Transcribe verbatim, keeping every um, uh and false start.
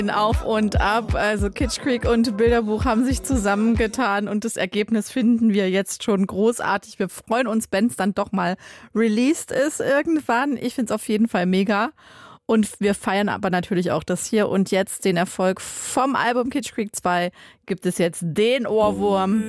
Auf und ab, also Kitsch Creek und Bilderbuch haben sich zusammengetan und das Ergebnis finden wir jetzt schon großartig. Wir freuen uns, wenn es dann doch mal released ist irgendwann. Ich finde es auf jeden Fall mega und wir feiern aber natürlich auch das hier und jetzt den Erfolg vom Album Kitsch Creek zwei gibt es jetzt den Ohrwurm.